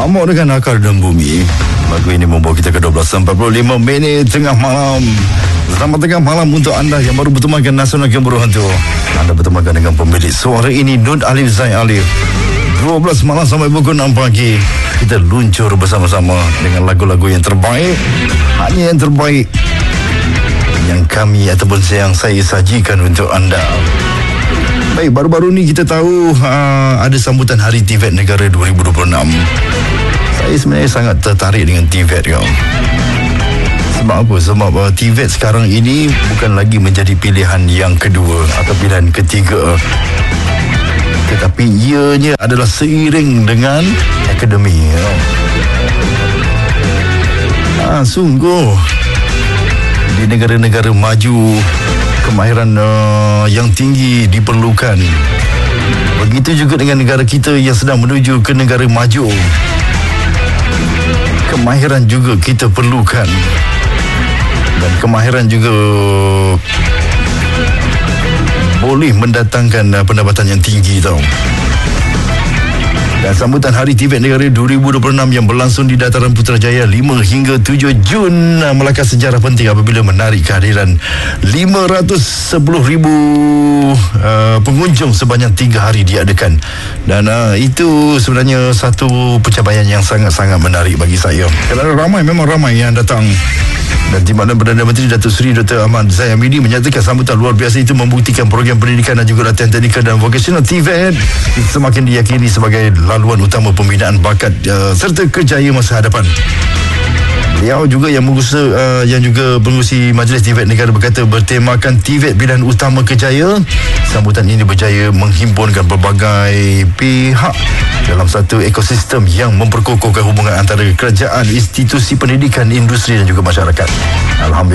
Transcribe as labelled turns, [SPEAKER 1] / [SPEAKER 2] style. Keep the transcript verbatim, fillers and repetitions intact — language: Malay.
[SPEAKER 1] Amok dengan akar dan bumi. Lagu ini membawa kita ke dua belas empat puluh lima minit tengah malam. Selamat tengah malam untuk anda yang baru bertemankan Nasional Gemburu Hantu. Anda bertemankan dengan pemilik suara ini, Nur Alif Zain Alif. dua belas malam sampai pukul enam pagi. Kita luncur bersama-sama dengan lagu-lagu yang terbaik. Hanya yang terbaik yang kami ataupun yang saya sajikan untuk anda. Baik, baru-baru ni kita tahu uh, ada sambutan Hari T V E T Negara dua ribu dua puluh enam. Saya sebenarnya sangat tertarik dengan T V E T kau. Sebab apa? Sebab uh, T V E T sekarang ini bukan lagi menjadi pilihan yang kedua atau pilihan ketiga, tetapi ianya adalah seiring dengan akademi. You know. Ah, sungguh di negara-negara maju kemahiran uh, yang tinggi diperlukan. Begitu juga dengan negara kita yang sedang menuju ke negara maju. Kemahiran juga kita perlukan. Dan kemahiran juga boleh mendatangkan uh, pendapatan yang tinggi tau. Dan sambutan Hari T V E T Negara dua ribu dua puluh enam yang berlangsung di Dataran Putrajaya lima hingga tujuh Jun melakar sejarah penting apabila menarik kehadiran lima ratus sepuluh ribu uh, pengunjung sebanyak tiga hari diadakan. Dan uh, itu sebenarnya satu pencapaian yang sangat-sangat menarik bagi saya. Kerana ramai, memang ramai yang datang. Dan Timbalan Perdana Menteri Datuk Seri Doktor Ahmad Zahid Hamidi menyatakan sambutan luar biasa itu membuktikan program pendidikan dan juga latihan teknikal dan vokasional T V E T semakin diyakini sebagai laluan utama pembinaan bakat uh, serta kerjaya masa hadapan. Beliau juga yang mengurusi uh, yang juga pengurusi Majlis T V E T Negara berkata bertemakan T V E T pilihan utama kerjaya. Sambutan ini berjaya menghimpunkan berbagai pihak dalam satu ekosistem yang memperkokohkan hubungan antara kerajaan, institusi pendidikan, industri dan juga masyarakat. Alhamdulillah.